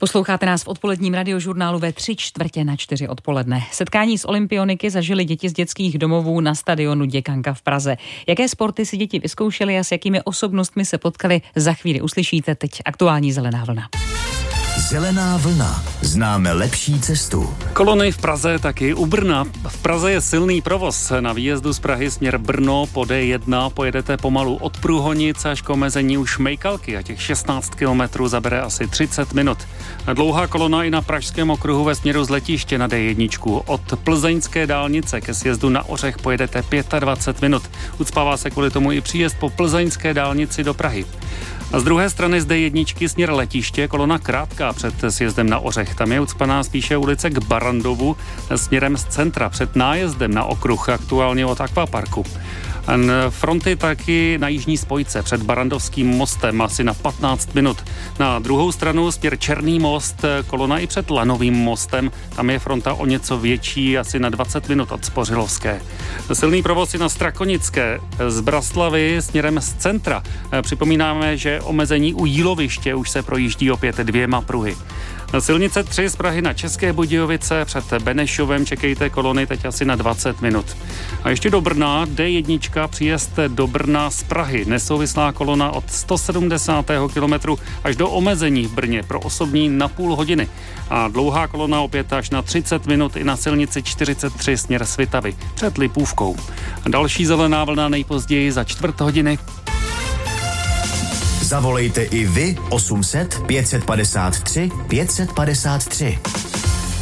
Posloucháte nás v odpoledním radiožurnálu ve 3:45 odpoledne. Setkání s olympioniky zažili děti z dětských domovů na stadionu Děkanka v Praze. Jaké sporty si děti vyzkoušely a s jakými osobnostmi se potkali, za chvíli uslyšíte. Teď aktuální Zelená vlna. Zelená vlna. Známe lepší cestu. Kolony v Praze, taky u Brna. V Praze je silný provoz. Na výjezdu z Prahy směr Brno po D1 pojedete pomalu od Průhonic až k omezení u Šmejkalky a těch 16 kilometrů zabere asi 30 minut. Dlouhá kolona i na pražském okruhu ve směru z letiště na D1. Od plzeňské dálnice ke sjezdu na Ořech pojedete 25 minut. Ucpává se kvůli tomu i příjezd po plzeňské dálnici do Prahy. A z druhé strany z D1 směr letiště kolona krátká před sjezdem na Ořech. Tam je ucpaná spíše ulice k Barandovu směrem z centra před nájezdem na okruh, aktuálně od Aquaparku. Fronty taky na jižní spojce před Barandovským mostem asi na 15 minut. Na druhou stranu směr Černý most, kolona i před Lanovým mostem. Tam je fronta o něco větší, asi na 20 minut od Spořilovské. Silný provoz i na Strakonické z Braslavy směrem z centra. Připomínáme, že omezení u Jíloviště už se projíždí opět 2 pruhy. Silnice 3 z Prahy na České Budějovice před Benešovem čekejte kolony teď asi na 20 minut. A ještě do Brna, D1, příjezd do Brna z Prahy. Nesouvislá kolona od 170. kilometru až do omezení v Brně pro osobní na půl hodiny. A dlouhá kolona opět až na 30 minut i na silnici 43 směr Svitavy před Lipůvkou. Další zelená vlna nejpozději za 4:15. Zavolejte i vy 800 553 553.